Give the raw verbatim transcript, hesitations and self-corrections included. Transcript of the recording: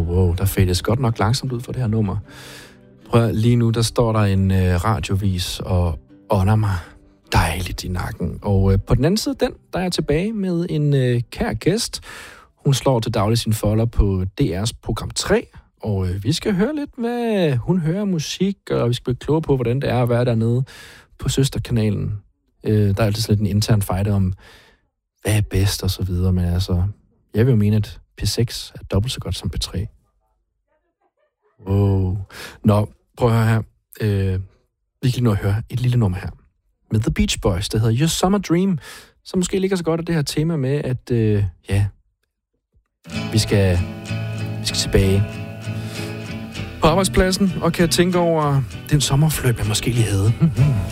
Wow, wow, der fades godt nok langsomt ud for det her nummer. Prøv lige nu, der står der en øh, radiovis og ånder mig dejligt i nakken. Og øh, på den anden side, den, der er jeg tilbage med en øh, kær gæst. Hun slår til daglig sin folder på D R's program tre, og øh, vi skal høre lidt, hvad hun hører af musik, og vi skal blive klogere på, hvordan det er at være dernede på søsterkanalen. Øh, der er altid sådan lidt en intern fight om, hvad er bedst og så videre, men altså, jeg vil jo mene, at P seks er dobbelt så godt som P tre. Wow. Nå, prøv at høre her. Øh, vi kan lige nu at høre et lille nummer her med The Beach Boys, der hedder Your Summer Dream, som måske ligger så godt af det her tema med, at øh, ja, vi skal, vi skal tilbage på arbejdspladsen og kan tænke over den sommerfløjt, jeg måske lige havde.